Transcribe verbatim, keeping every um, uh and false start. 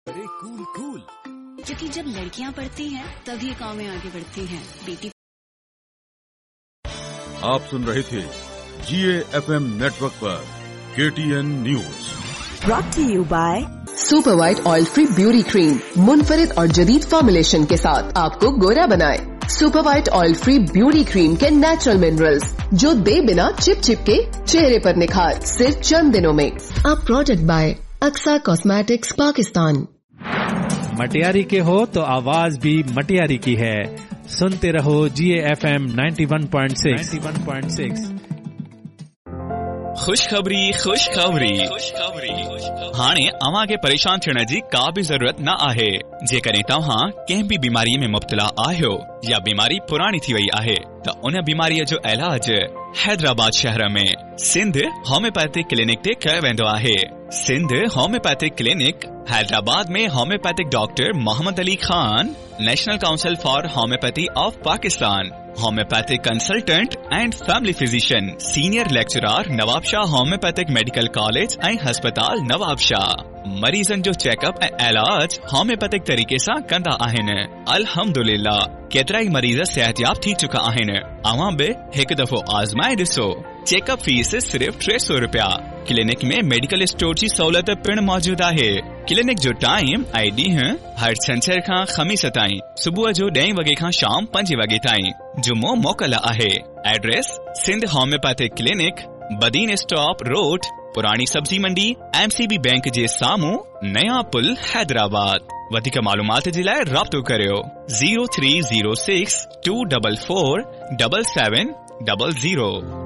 अरे cool cool, क्योंकि जब लड़कियां पढ़ती हैं तभी कौमें आगे बढ़ती हैं। बेटी आप सुन रहे थे जीए एफएम नेटवर्क पर KTN news. Brought to you by super white oil free beauty cream मुनफरिद और जदीद फॉर्मुलेशन के साथ आपको गोरा बनाए। Super white oil free beauty cream के नेचुरल मिनरल्स जो दे बिना चिप चिप के चेहरे पर निखार सिर्फ चंद दिनों में। अब product bye Aqsa cosmetics Pakistan. Matiari के हो तो आवाज भी मटियारी की है। सुनते रहो जीए FM ninety one point six. खुशखबरी खुशखबरी हाणे अवां खे परेशान थियण जी का भी जरूरत न आहे। जेकॾहिं तव्हां कंहिं भी बीमारी में मुब्तला आहियो या बीमारी पुरानी थी वई आहे त उन बीमारीअ जो इलाज हैदराबाद शहर में सिंध होम्योपैथिक क्लिनिक ते कयो वेंदो आहे। सिंध होम्योपैथिक क्लिनिक हैदराबाद में homeopathic doctor Mohammad Ali Khan, national council for homeopathy of Pakistan, homeopathic consultant and family physician, senior lecturer Nawab Shah homeopathic medical college ऐं हस्पताल नवाब शाह। मरीजन जो चेकअप ऐं इलाज होम्योपैथिक तरीके सां कंदा आहिनि। अल्हम्दुलिल्लाह केतिरा ई मरीज सेहतयाब थी चुका आहिनि। अवां बि हिकु दफ़ो आज़माए ॾिसो। चेकअप फीस सिर्फ टे सौ रुपया। क्लिनिक में मेडिकल स्टोर जी सहूलियत पिण मौजूद आहे। क्लिनिक जो टाइम ऐं ॾींहुं हर छंछर खां ख़मीस ताईं सुबुह जो ॾहें वगे खां शाम पंजे वगे ताईं। जुमो मोकल आहे। Address Sindh homeopathic clinic, Badin stop road, पुरानी सब्जी मंडी, एमसीबी बैंक जे साम्हूं, नया पुल, हैदराबाद। वधीक मालूमात जे लाइ राब्तो करियो zero three zero six to double four double seven double zero.